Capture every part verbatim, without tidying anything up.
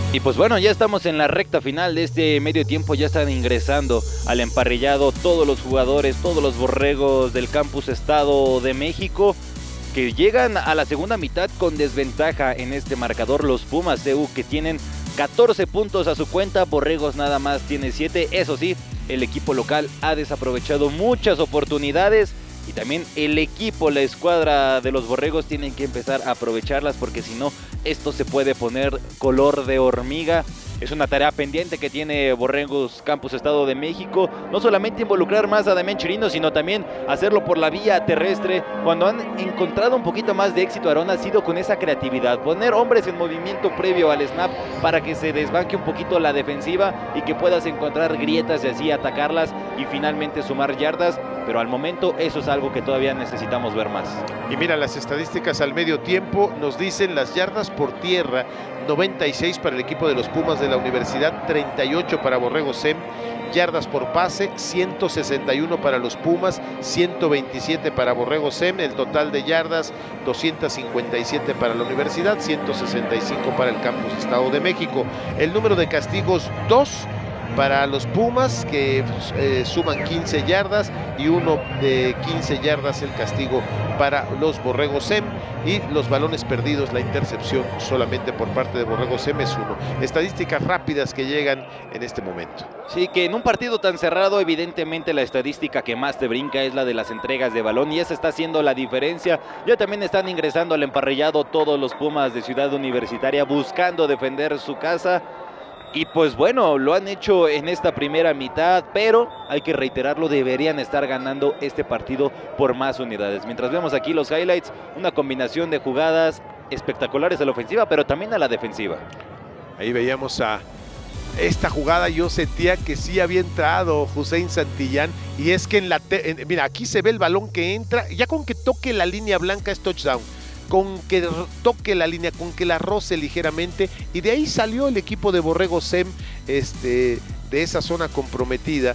Y pues bueno, ya estamos en la recta final de este medio tiempo, ya están ingresando al emparrillado todos los jugadores, todos los borregos del Campus Estado de México, que llegan a la segunda mitad con desventaja en este marcador. Los Pumas C U, que tienen catorce puntos a su cuenta, Borregos nada más tiene siete. Eso sí, el equipo local ha desaprovechado muchas oportunidades y también el equipo, la escuadra de los Borregos, tienen que empezar a aprovecharlas, porque si no, esto se puede poner color de hormiga. Es una tarea pendiente que tiene Borregos Campus Estado de México, no solamente involucrar más a Damián Chirino, sino también hacerlo por la vía terrestre. Cuando han encontrado un poquito más de éxito, Aarón, ha sido con esa creatividad, poner hombres en movimiento previo al snap para que se desbanque un poquito la defensiva y que puedas encontrar grietas y así atacarlas y finalmente sumar yardas, pero al momento eso es algo que todavía necesitamos ver más. Y mira, las estadísticas al medio tiempo nos dicen las yardas por tierra: noventa y seis para el equipo de los Pumas de la Universidad, treinta y ocho para Borregos S E M. Yardas por pase, ciento sesenta y uno para los Pumas, ciento veintisiete para Borregos S E M. El total de yardas, doscientos cincuenta y siete para la Universidad, ciento sesenta y cinco para el Campus Estado de México. El número de castigos, dos para los Pumas, que eh, suman quince yardas, y uno de quince yardas el castigo para los Borregos S E M. Y los balones perdidos, la intercepción solamente por parte de Borregos S E M es uno. Estadísticas rápidas que llegan en este momento. Sí, que en un partido tan cerrado, evidentemente la estadística que más te brinca es la de las entregas de balón, y esa está haciendo la diferencia. Ya también están ingresando al emparrillado todos los Pumas de Ciudad Universitaria, buscando defender su casa. Y pues bueno, lo han hecho en esta primera mitad, pero hay que reiterarlo, deberían estar ganando este partido por más unidades. Mientras vemos aquí los highlights, una combinación de jugadas espectaculares a la ofensiva, pero también a la defensiva. Ahí veíamos a esta jugada, yo sentía que sí había entrado Hussein Santillán, y es que en la... Te en, mira, aquí se ve el balón que entra, ya con que toque la línea blanca es touchdown. Con que toque la línea, con que la roce ligeramente, y de ahí salió el equipo de Borregos S E M este, de esa zona comprometida.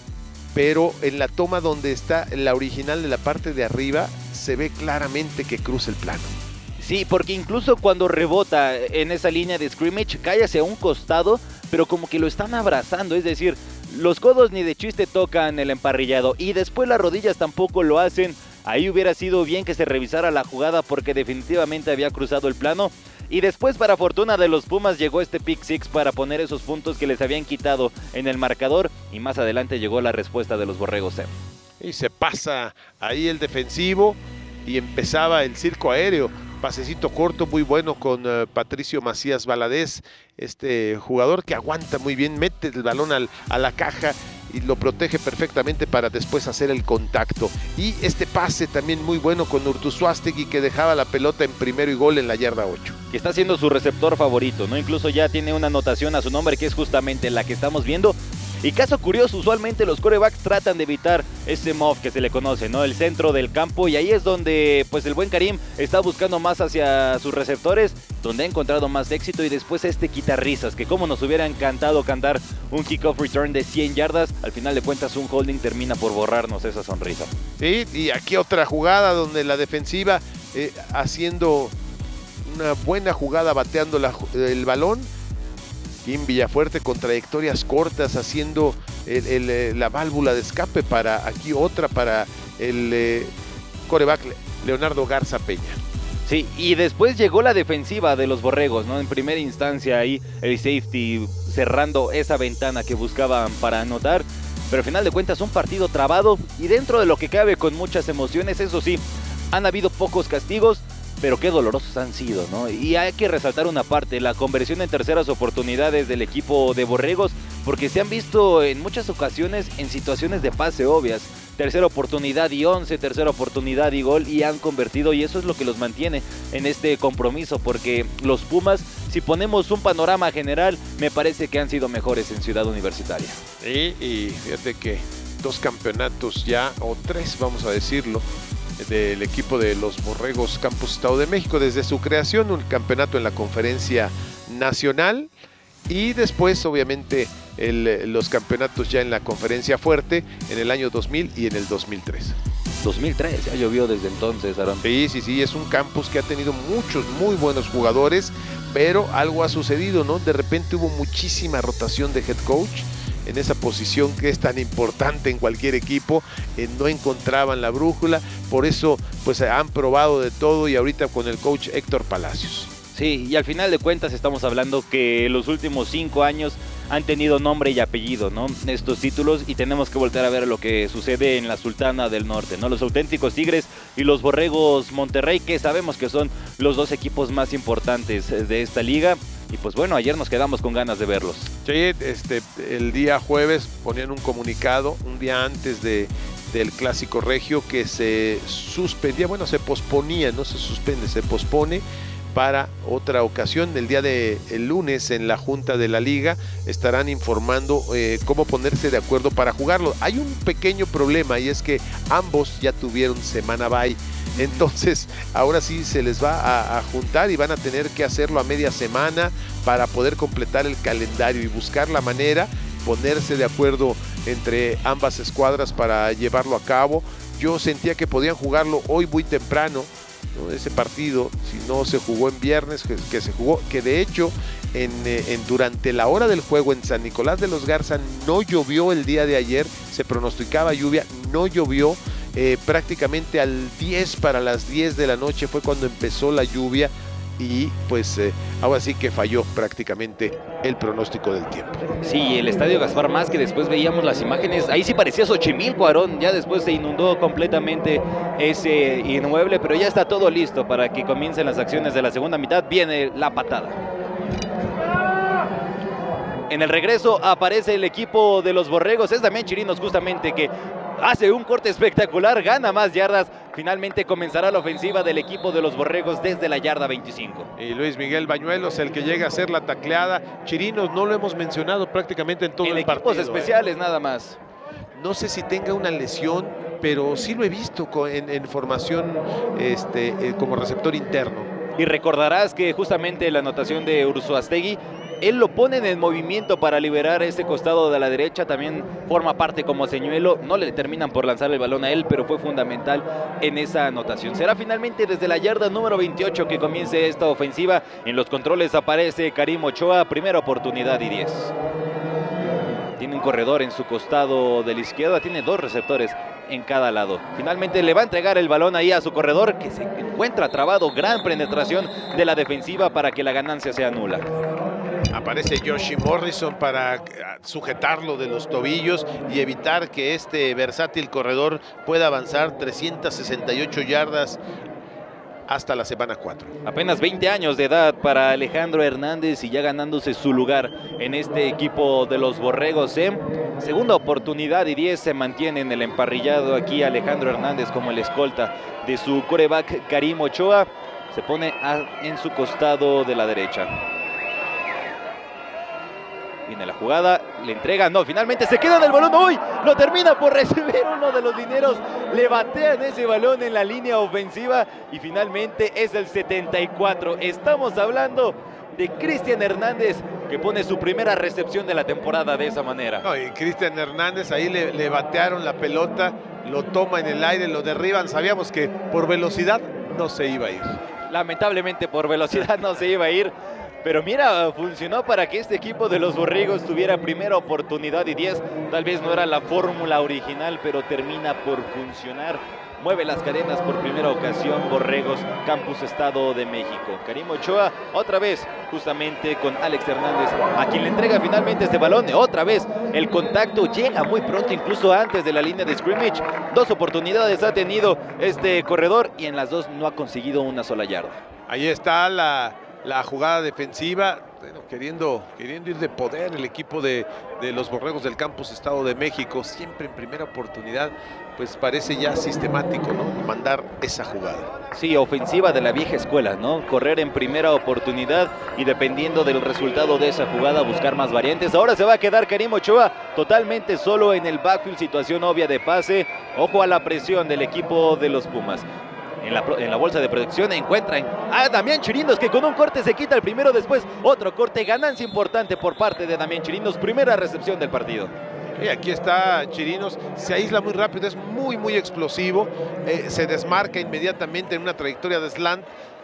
Pero en la toma donde está la original de la parte de arriba, se ve claramente que cruza el plano. Sí, porque incluso cuando rebota en esa línea de scrimmage, cae hacia un costado, pero como que lo están abrazando, es decir, los codos ni de chiste tocan el emparrillado, y después las rodillas tampoco lo hacen. Ahí hubiera sido bien que se revisara la jugada, porque definitivamente había cruzado el plano. Y después, para fortuna de los Pumas, llegó este pick six para poner esos puntos que les habían quitado en el marcador. Y más adelante llegó la respuesta de los Borregos S E M. Y se pasa ahí el defensivo y empezaba el circo aéreo. Pasecito corto muy bueno con uh, Patricio Macías Valadez, este jugador que aguanta muy bien, mete el balón al, a la caja y lo protege perfectamente para después hacer el contacto. Y este pase también muy bueno con Urtuzuastegui, que dejaba la pelota en primero y gol en la yarda ocho. Que está siendo su receptor favorito, ¿no? Incluso ya tiene una anotación a su nombre, que es justamente la que estamos viendo. Y caso curioso, usualmente los quarterbacks tratan de evitar ese muff que se le conoce, ¿no? El centro del campo, y ahí es donde pues el buen Karim está buscando más hacia sus receptores, donde ha encontrado más éxito. Y después este quitarrisas, que como nos hubiera encantado cantar un kickoff return de cien yardas, al final de cuentas un holding termina por borrarnos esa sonrisa. Sí, y aquí otra jugada donde la defensiva eh, haciendo una buena jugada, bateando la, el balón. Kim Villafuerte con trayectorias cortas, haciendo el, el, la válvula de escape para aquí otra para el eh, quarterback Leonardo Garza Peña. Sí, y después llegó la defensiva de los Borregos, ¿no? En primera instancia ahí el safety cerrando esa ventana que buscaban para anotar, pero al final de cuentas un partido trabado y dentro de lo que cabe con muchas emociones. Eso sí, han habido pocos castigos, pero qué dolorosos han sido, ¿no? Y hay que resaltar una parte, la conversión en terceras oportunidades del equipo de Borregos, porque se han visto en muchas ocasiones en situaciones de pase obvias. Tercera oportunidad y once, tercera oportunidad y gol, y han convertido, y eso es lo que los mantiene en este compromiso, porque los Pumas, si ponemos un panorama general, me parece que han sido mejores en Ciudad Universitaria. Sí, y fíjate que dos campeonatos ya, o tres vamos a decirlo, del equipo de los Borregos Campus Estado de México desde su creación, un campeonato en la Conferencia Nacional, y después obviamente el, los campeonatos ya en la Conferencia Fuerte en el año dos mil y en el dos mil tres. dos mil tres, ya llovió desde entonces, Aarón. Sí, sí, sí, es un campus que ha tenido muchos muy buenos jugadores, pero algo ha sucedido, ¿no? De repente hubo muchísima rotación de head coach en esa posición que es tan importante en cualquier equipo, eh, no encontraban la brújula, por eso pues han probado de todo y ahorita con el coach Héctor Palacios. Sí, y al final de cuentas estamos hablando que los últimos cinco años han tenido nombre y apellido, ¿no? Estos títulos, y tenemos que volver a ver lo que sucede en la Sultana del Norte, ¿no? Los auténticos Tigres y los Borregos Monterrey, que sabemos que son los dos equipos más importantes de esta liga. Y pues bueno, ayer nos quedamos con ganas de verlos. Sí, este, el día jueves ponían un comunicado, un día antes de, del Clásico Regio, que se suspendía, bueno, se posponía, no se suspende, se pospone para otra ocasión. El día de el lunes en la Junta de la Liga estarán informando eh, cómo ponerse de acuerdo para jugarlo. Hay un pequeño problema y es que ambos ya tuvieron semana bye. Entonces ahora sí se les va a, a juntar y van a tener que hacerlo a media semana para poder completar el calendario y buscar la manera, ponerse de acuerdo entre ambas escuadras para llevarlo a cabo. Yo sentía que podían jugarlo hoy muy temprano, ¿no? Ese partido, si no se jugó en viernes, que, que se jugó, que de hecho en, en, durante la hora del juego en San Nicolás de los Garza no llovió el día de ayer, se pronosticaba lluvia, no llovió. Eh, prácticamente al diez para las diez de la noche fue cuando empezó la lluvia y pues eh, ahora sí que falló prácticamente el pronóstico del tiempo. Sí, el estadio Gaspar Más, que después veíamos las imágenes, ahí sí parecía Xochimilco, Aarón, ya después se inundó completamente ese inmueble, pero ya está todo listo para que comiencen las acciones de la segunda mitad. Viene la patada. En el regreso aparece el equipo de los Borregos, es Damián Chirinos justamente que hace un corte espectacular, gana más yardas. Finalmente comenzará la ofensiva del equipo de los Borregos desde la yarda veinticinco. Y Luis Miguel Bañuelos, el que llega a hacer la tacleada. Chirinos no lo hemos mencionado prácticamente en todo en el partido. En equipos especiales, ¿eh? Nada más. No sé si tenga una lesión, pero sí lo he visto en, en formación este, eh, como receptor interno. Y recordarás que justamente la anotación de Urzuastegui, él lo pone en el movimiento para liberar ese costado de la derecha, también forma parte como señuelo, no le terminan por lanzar el balón a él, pero fue fundamental en esa anotación. Será finalmente desde la yarda número veintiocho que comience esta ofensiva. En los controles aparece Karim Ochoa, primera oportunidad y diez. Tiene un corredor en su costado de la izquierda, tiene dos receptores en cada lado. Finalmente le va a entregar el balón ahí a su corredor, que se encuentra trabado. Gran penetración de la defensiva para que la ganancia sea nula. Aparece Joshi Morrison para sujetarlo de los tobillos y evitar que este versátil corredor pueda avanzar trescientas sesenta y ocho yardas hasta la semana cuatro. Apenas veinte años de edad para Alejandro Hernández y ya ganándose su lugar en este equipo de los Borregos. ¿eh? Segunda oportunidad y diez, se mantiene en el emparrillado aquí Alejandro Hernández como el escolta de su quarterback Karim Ochoa. Se pone a, en su costado de la derecha. Viene la jugada, le entrega, no, finalmente se queda en el balón, ¡uy! Lo termina por recibir uno de los dineros, le batean ese balón en la línea ofensiva y finalmente es el setenta y cuatro. Estamos hablando de Cristian Hernández, que pone su primera recepción de la temporada de esa manera. No, y Cristian Hernández ahí le, le batearon la pelota, lo toma en el aire, lo derriban, sabíamos que por velocidad no se iba a ir. Lamentablemente por velocidad no se iba a ir. Pero mira, funcionó para que este equipo de los Borregos tuviera primera oportunidad y diez. Tal vez no era la fórmula original, pero termina por funcionar. Mueve las cadenas por primera ocasión Borregos, Campus Estado de México. Karim Ochoa, otra vez, justamente con Alex Hernández, a quien le entrega finalmente este balón. Otra vez, el contacto llega muy pronto, incluso antes de la línea de scrimmage. Dos oportunidades ha tenido este corredor y en las dos no ha conseguido una sola yarda. Ahí está la... la jugada defensiva, bueno, queriendo, queriendo ir de poder el equipo de, de los Borregos del Campus Estado de México, siempre en primera oportunidad, pues parece ya sistemático, ¿no? Mandar esa jugada. Sí, ofensiva de la vieja escuela, ¿no? Correr en primera oportunidad y dependiendo del resultado de esa jugada, buscar más variantes. Ahora se va a quedar Karim Ochoa totalmente solo en el backfield, situación obvia de pase. Ojo a la presión del equipo de los Pumas. En la, en la bolsa de protección encuentran a Damián Chirinos, que con un corte se quita el primero, después otro corte, ganancia importante por parte de Damián Chirinos, primera recepción del partido. Y aquí está Chirinos, se aísla muy rápido, es muy muy explosivo, eh, se desmarca inmediatamente en una trayectoria de slant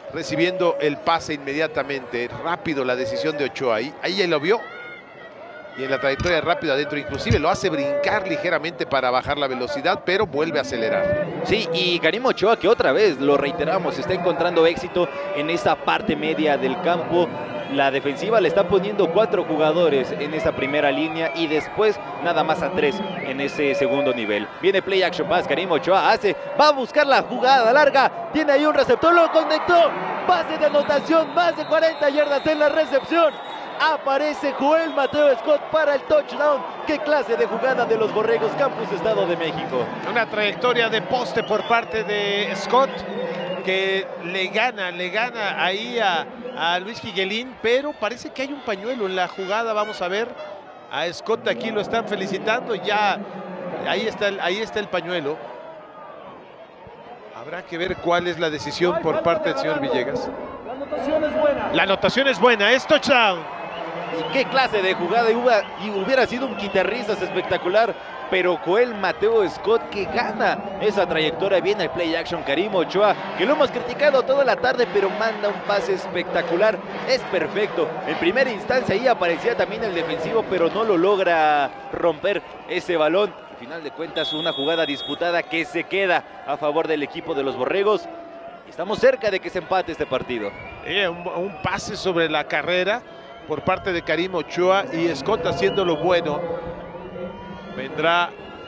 recibiendo el pase inmediatamente. Rápido la decisión de Ochoa. Ahí, ahí ya lo vio. Y en la trayectoria rápida adentro, inclusive lo hace brincar ligeramente para bajar la velocidad, pero vuelve a acelerar. Sí, y Karim Ochoa, que otra vez, lo reiteramos, está encontrando éxito en esa parte media del campo. La defensiva le está poniendo cuatro jugadores en esa primera línea y después nada más a tres en ese segundo nivel. Viene play action pass, Karim Ochoa hace, va a buscar la jugada larga, tiene ahí un receptor, lo conectó, pase de anotación, más de cuarenta yardas en la recepción. Aparece Joel Mateo Scott para el touchdown. ¿Qué clase de jugada de los Borregos Campus Estado de México? Una trayectoria de poste por parte de Scott que le gana, le gana ahí a, a Luis Higuelín, pero parece que hay un pañuelo en la jugada. Vamos a ver, a Scott aquí lo están felicitando, ya ahí está el, ahí está el pañuelo. Habrá que ver cuál es la decisión por parte del señor Villegas. La anotación es buena. La anotación es buena, es touchdown. ¿Y qué clase de jugada? Y hubiera, y hubiera sido un quitarrisas espectacular, pero Joel Mateo Scott que gana esa trayectoria. Viene el play action Karim Ochoa, que lo hemos criticado toda la tarde, pero manda un pase espectacular. Es perfecto. En primera instancia ahí aparecía también el defensivo, pero no lo logra romper ese balón. Al final de cuentas, una jugada disputada que se queda a favor del equipo de los Borregos. Estamos cerca de que se empate este partido. Eh, un, un pase sobre la carrera por parte de Karim Ochoa y Scott haciendo lo bueno. Vendrá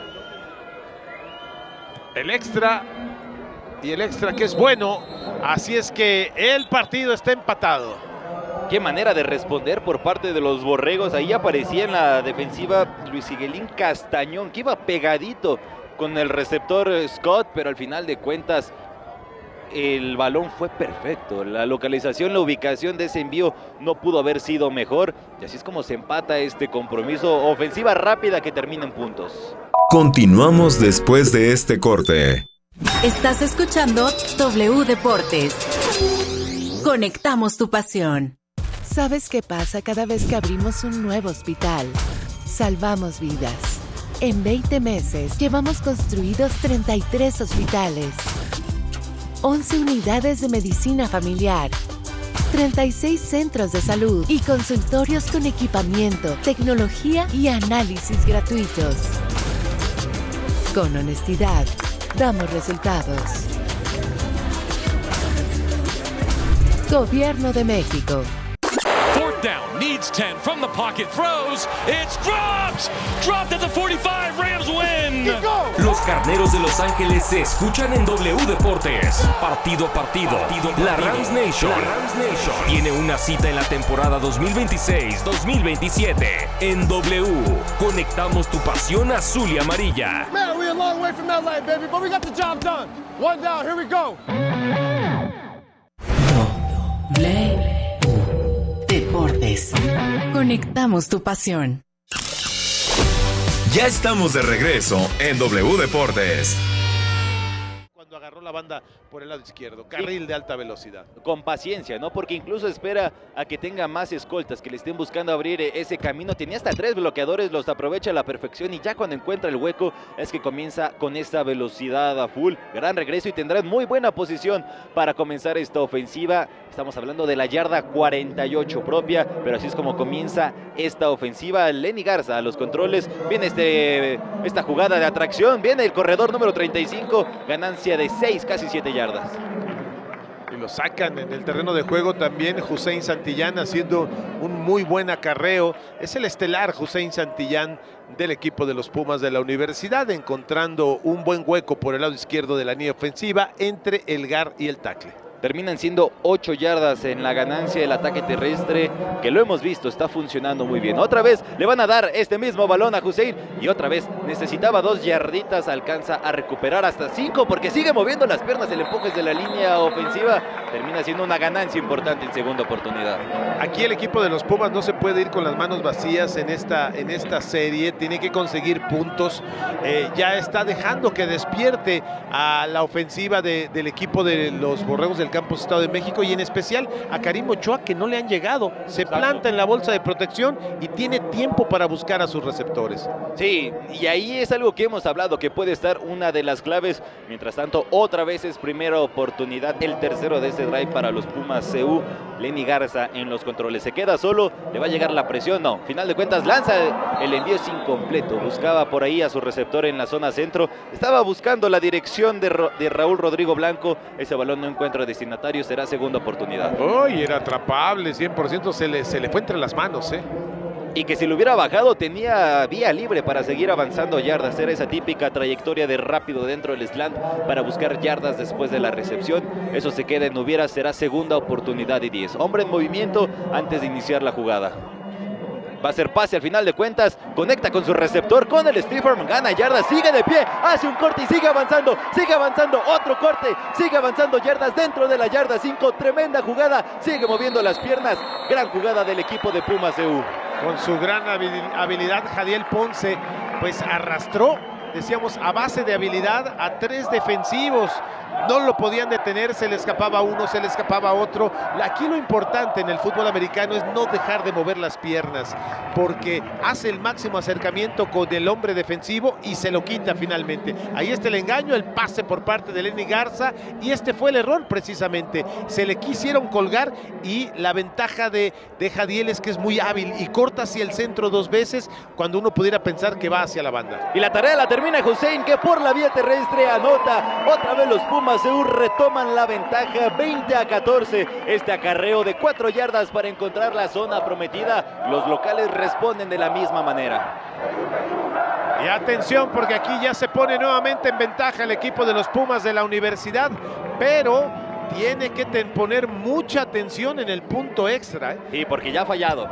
el extra y el extra que es bueno. Así es que el partido está empatado. Qué manera de responder por parte de los Borregos. Ahí aparecía en la defensiva Luis Higuelín Castañón, que iba pegadito con el receptor Scott, pero al final de cuentas el balón fue perfecto. La localización, la ubicación de ese envío no pudo haber sido mejor. Y así es como se empata este compromiso. Ofensiva rápida que termina en puntos. Continuamos después de este corte. Estás escuchando W Deportes. Conectamos tu pasión. ¿Sabes qué pasa cada vez que abrimos un nuevo hospital? Salvamos vidas. En veinte meses llevamos construidos treinta y tres hospitales, once unidades de medicina familiar, treinta y seis centros de salud y consultorios con equipamiento, tecnología y análisis gratuitos. Con honestidad, damos resultados. Gobierno de México. Fourth down, needs ten from the pocket, throws, it's dropped, dropped at the forty-five, Rams win. Los Carneros de Los Ángeles se escuchan en W Deportes. Partido a partido, partido, partido. La Rams Nation, la Rams Nation tiene una cita en la temporada dos mil veintiséis dos mil veintisiete. En W, conectamos tu pasión azul y amarilla. Man, we're a long way from L A, baby, but we got the job done. One down, here we go. W Deportes. Conectamos tu pasión. Ya estamos de regreso en W Deportes. Cuando agarró la banda por el lado izquierdo, carril de alta velocidad. Con paciencia, ¿no? Porque incluso espera a que tenga más escoltas, que le estén buscando abrir ese camino. Tenía hasta tres bloqueadores, los aprovecha a la perfección y ya cuando encuentra el hueco es que comienza con esta velocidad a full. Gran regreso y tendrán muy buena posición para comenzar esta ofensiva. Estamos hablando de la yarda cuarenta y ocho propia, pero así es como comienza esta ofensiva. Lenny Garza a los controles. Viene este, esta jugada de atracción. Viene el corredor número treinta y cinco. Ganancia de seis, casi siete yardas. Y lo sacan en el terreno de juego también Hussein Santillán haciendo un muy buen acarreo. Es el estelar Hussein Santillán del equipo de los Pumas de la Universidad, encontrando un buen hueco por el lado izquierdo de la línea ofensiva entre el guard y el tackle. Terminan siendo ocho yardas en la ganancia del ataque terrestre, que lo hemos visto, está funcionando muy bien. Otra vez le van a dar este mismo balón a Hussein y otra vez necesitaba dos yarditas, alcanza a recuperar hasta cinco porque sigue moviendo las piernas, el empuje de la línea ofensiva. Termina siendo una ganancia importante en segunda oportunidad. Aquí el equipo de los Pumas no se puede ir con las manos vacías en esta, en esta serie, tiene que conseguir puntos. Eh, ya está dejando que despierte a la ofensiva de, del equipo de los Borregos del Campus Estado de México y en especial a Karim Ochoa, que no le han llegado. Se planta en la bolsa de protección y tiene tiempo para buscar a sus receptores. Sí, y ahí es algo que hemos hablado, que puede estar una de las claves. Mientras tanto, otra vez es primera oportunidad, el tercero de este drive para los Pumas C U. Lenny Garza en los controles. Se queda solo, le va a llegar la presión, no. Final de cuentas lanza, el envío es incompleto. Buscaba por ahí a su receptor en la zona centro. Estaba buscando la dirección de, Ra de Raúl Rodrigo Blanco. Ese balón no encuentra destinatario, será segunda oportunidad. Uy, era atrapable, cien por ciento se le, se le fue entre las manos, ¿eh? Y que si lo hubiera bajado tenía vía libre para seguir avanzando yardas. Era esa típica trayectoria de rápido dentro del slant para buscar yardas después de la recepción. Eso se queda en hubiera, será segunda oportunidad y diez. Hombre en movimiento antes de iniciar la jugada. Va a ser pase al final de cuentas, conecta con su receptor, con el Stephen, gana yardas, sigue de pie, hace un corte y sigue avanzando, sigue avanzando, otro corte, sigue avanzando yardas dentro de la yarda cinco, tremenda jugada, sigue moviendo las piernas, gran jugada del equipo de Pumas C U. Con su gran habilidad, Jadiel Ponce, pues arrastró, decíamos, a base de habilidad a tres defensivos. No lo podían detener, se le escapaba uno, se le escapaba otro. Aquí lo importante en el fútbol americano es no dejar de mover las piernas, porque hace el máximo acercamiento con el hombre defensivo y se lo quita finalmente. Ahí está el engaño, el pase por parte de Lenny Garza, y este fue el error precisamente. Se le quisieron colgar y la ventaja de, de Jadiel es que es muy hábil y corta hacia el centro dos veces cuando uno pudiera pensar que va hacia la banda. Y la tarea la termina Hussein, que por la vía terrestre anota. Otra vez los Pumas C U retoman la ventaja, veinte a catorce. Este acarreo de cuatro yardas para encontrar la zona prometida. Los locales responden de la misma manera. Y atención, porque aquí ya se pone nuevamente en ventaja el equipo de los Pumas de la Universidad, pero tiene que poner mucha atención en el punto extra, ¿eh? Sí, porque ya ha fallado.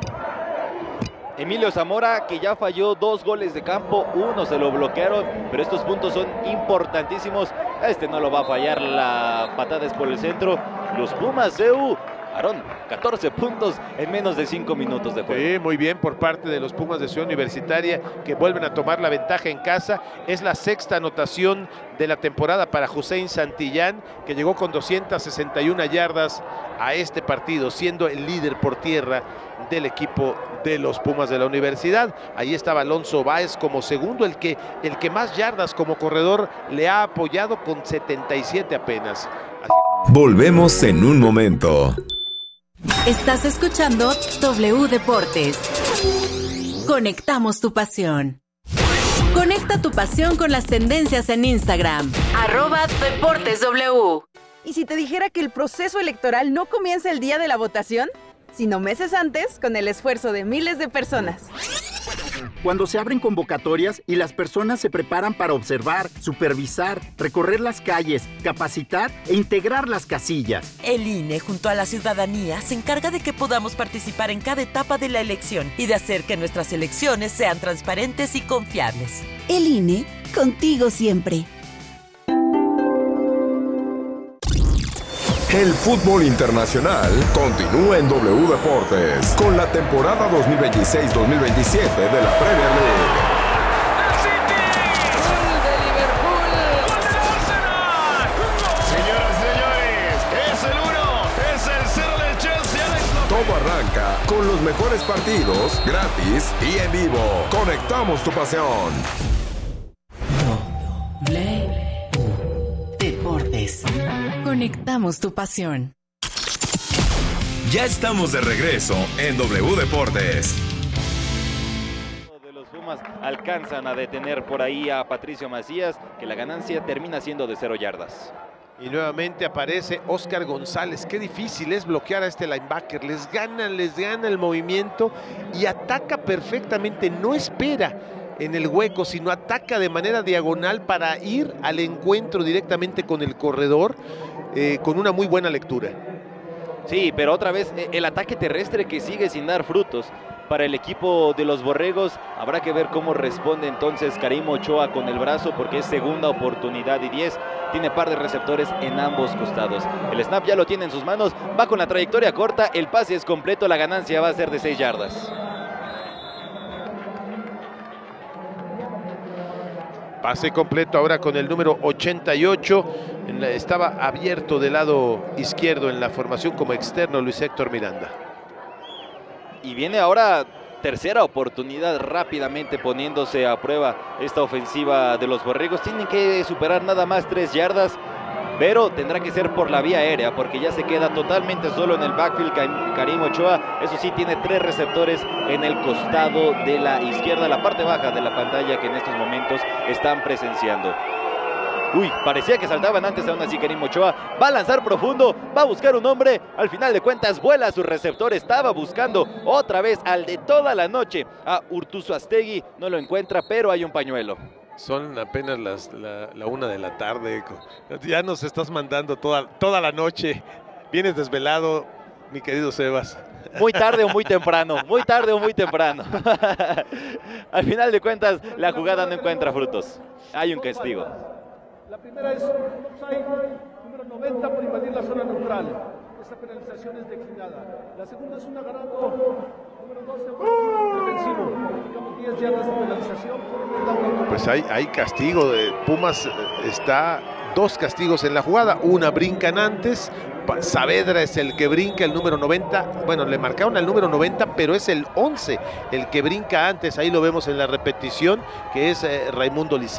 Emilio Zamora, que ya falló dos goles de campo, uno se lo bloquearon, pero estos puntos son importantísimos. Este no lo va a fallar, la patada es por el centro. Los Pumas C U, Aarón, catorce puntos en menos de cinco minutos de juego. Sí, muy bien por parte de los Pumas de Ciudad Universitaria, que vuelven a tomar la ventaja en casa. Es la sexta anotación de la temporada para Hussein Santillán, que llegó con doscientas sesenta y una yardas a este partido, siendo el líder por tierra del equipo de los Pumas de la Universidad. Ahí estaba Alonso Báez como segundo, el que, el que más yardas como corredor le ha apoyado con setenta y siete apenas. Así... Volvemos en un momento. Estás escuchando W Deportes. Conectamos tu pasión. Conecta tu pasión con las tendencias en Instagram. Arroba Deportes W. ¿Y si te dijera que el proceso electoral no comienza el día de la votación, sino meses antes, con el esfuerzo de miles de personas? Cuando se abren convocatorias y las personas se preparan para observar, supervisar, recorrer las calles, capacitar e integrar las casillas. El I N E, junto a la ciudadanía, se encarga de que podamos participar en cada etapa de la elección y de hacer que nuestras elecciones sean transparentes y confiables. El I N E, contigo siempre. El fútbol internacional continúa en W Deportes con la temporada dos mil veintiséis dos mil veintisiete de la Premier League. Señoras y señores, es el uno, es el cero del Chelsea. Todo arranca con los mejores partidos, gratis y en vivo. Conectamos tu pasión. Deportes. Conectamos tu pasión. Ya estamos de regreso en W Deportes. De los Pumas alcanzan a detener por ahí a Patricio Macías, que la ganancia termina siendo de cero yardas. Y nuevamente aparece Oscar González. Qué difícil es bloquear a este linebacker. Les gana, les gana el movimiento y ataca perfectamente. No espera en el hueco, sino ataca de manera diagonal para ir al encuentro directamente con el corredor, eh, con una muy buena lectura. Sí, pero otra vez el ataque terrestre que sigue sin dar frutos para el equipo de los Borregos. Habrá que ver cómo responde entonces Karim Ochoa con el brazo, porque es segunda oportunidad y diez. Tiene par de receptores en ambos costados. El snap ya lo tiene en sus manos, va con la trayectoria corta, el pase es completo, la ganancia va a ser de seis yardas. Pase completo ahora con el número ochenta y ocho. En la, estaba abierto del lado izquierdo en la formación como externo Luis Héctor Miranda. Y viene ahora tercera oportunidad, rápidamente poniéndose a prueba esta ofensiva de los Borregos. Tienen que superar nada más tres yardas. pero tendrá que ser por la vía aérea, porque ya se queda totalmente solo en el backfield Karim Ochoa. Eso sí, tiene tres receptores en el costado de la izquierda, la parte baja de la pantalla, que en estos momentos están presenciando. Uy, parecía que saltaban antes, aún así Karim Ochoa va a lanzar profundo, va a buscar un hombre, al final de cuentas vuela a su receptor, estaba buscando otra vez al de toda la noche, a Urtuzuastegui, no lo encuentra, pero hay un pañuelo. Son apenas las, la, la una de la tarde, ya nos estás mandando toda, toda la noche, vienes desvelado, mi querido Sebas. Muy tarde o muy temprano, muy tarde o muy temprano. Al final de cuentas, la jugada no encuentra frutos, hay un castigo. La primera es un offside, número noventa, por invadir la zona neutral. Esta penalización es declinada. La segunda es un agarrado, número doce, por defensivo. Digamos diez yardas de penalización. Pues hay, hay castigo de Pumas, está dos castigos en la jugada, una brincan antes, Saavedra es el que brinca, el número noventa, bueno, le marcaron al número noventa, pero es el once el que brinca antes, ahí lo vemos en la repetición, que es eh, Raimundo Licea.